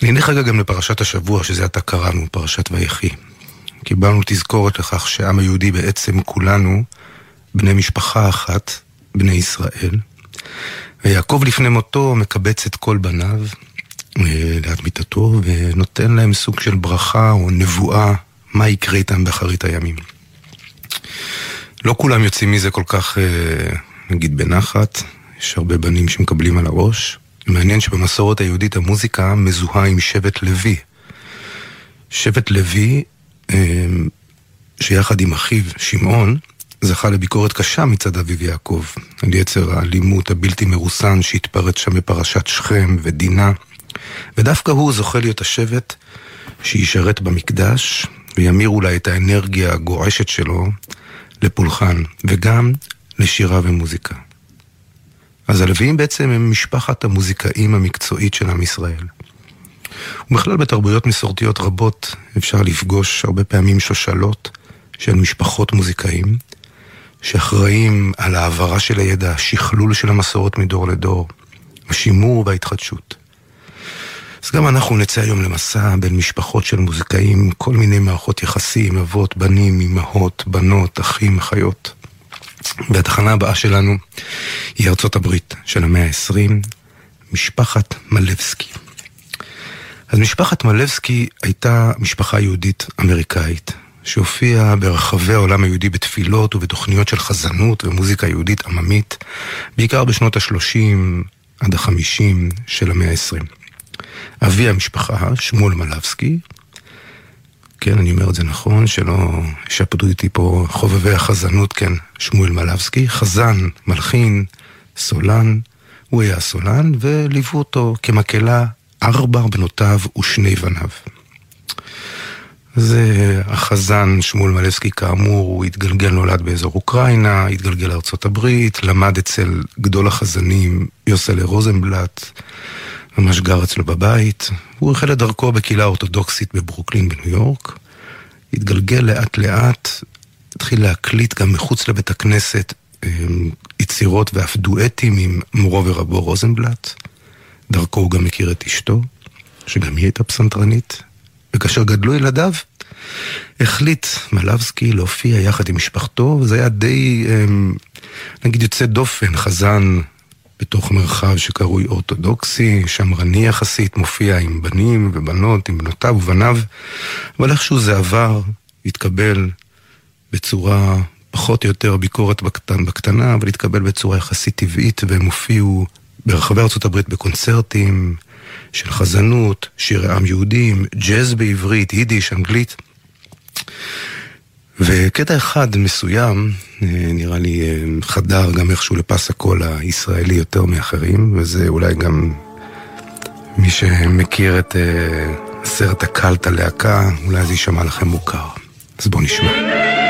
נלך רגע גם לפרשת השבוע, שזה עתה קראנו, פרשת ויחי. קיבלנו תזכורת לכך שהעם היהודי בעצם כולנו בני משפחה אחת, בני ישראל. ויעקב לפני מותו מקבץ את כל בניו ליד מיטתו, ונותן להם סוג של ברכה או נבואה, מה יקרה איתם באחרית הימים. לא כולם יוצאים מזה כל כך, נגיד, בנחת. יש הרבה בנים שמקבלים על הראש. מעניין שבמסורת היהודית המוזיקה מזוהה עם שבט לוי. שבט לוי, שיחד עם אחיו שמעון, זכה לביקורת קשה מצד אביו יעקב, על יצר האלימות הבלתי מרוסן שהתפרץ שם בפרשת שכם ודינה, ודווקא הוא זוכה להיות השבט שישרת במקדש, וימיר אולי את האנרגיה הגועשת שלו לפולחן, וגם לשירה ומוזיקה. אז הלוויים בעצם הם משפחת המוזיקאים המקצועית של עם ישראל. ובכלל בתרבויות מסורתיות רבות אפשר לפגוש הרבה פעמים שושלות של משפחות מוזיקאים, שאחראים על העברה של הידע, השכלול של המסורת מדור לדור, השימור וההתחדשות. אז גם אנחנו נצא היום למסע בין משפחות של מוזיקאים, כל מיני מערכות יחסים, אבות, בנים, אמהות, בנות, אחים, אחיות. והתחנה הבאה שלנו היא ארצות הברית של המאה ה-20, משפחת מלבסקי. אז משפחת מלבסקי הייתה משפחה יהודית אמריקאית, שהופיעה ברחבי העולם היהודי בתפילות ובתוכניות של חזנות ומוזיקה יהודית עממית, בעיקר בשנות ה-30 עד ה-50 של המאה ה-20. אבי המשפחה, שמואל מלבסקי, כן, אני אומר את זה נכון, שלא שפטו איתי פה חובבי החזנות, כן, שמואל מלבסקי, חזן, מלחין, סולן, הוא היה סולן, וליוו אותו כמקהלה 4 בנותיו ו2 בניו. זה החזן שמואל מלבסקי, כאמור, הוא התגלגל, נולד באזור אוקראינה, התגלגל לארצות הברית, למד אצל גדול החזנים יוסלה רוזנבלט, ממש גר אצלו בבית. הוא החל את דרכו בקהילה אורתודוקסית בברוקלין בניו יורק, התגלגל לאט לאט, התחיל להקליט גם מחוץ לבית הכנסת יצירות ואף דואטים עם מורו ורבו רוזנבלט. דרכו הוא גם מכיר את אשתו, שגם היא הייתה פסנתרנית, וכאשר גדלו ילדיו, החליט מלבסקי להופיע יחד עם משפחתו, וזה היה די, נגיד, יוצא דופן, חזן בתוך מרחב שקרוי אורתודוקסי, שמרני יחסית, מופיע עם בנים ובנות, עם בנותיו ובניו, אבל איכשהו זה עבר, התקבל בצורה פחות או יותר ביקורת בקטנה, אבל התקבל בצורה יחסית טבעית, והם הופיעו ברחבי ארצות הברית בקונצרטים של חזנות, שירי עם יהודים, ג'אז בעברית, יידיש, אנגלית. וקטע אחד מסוים, נראה לי חדר גם איכשהו לפס הקול הישראלי יותר מאחרים, וזה אולי גם מי שמכיר את סרט הקלט הלהקה, אולי זה יישמע לכם מוכר. אז בואו נשמע.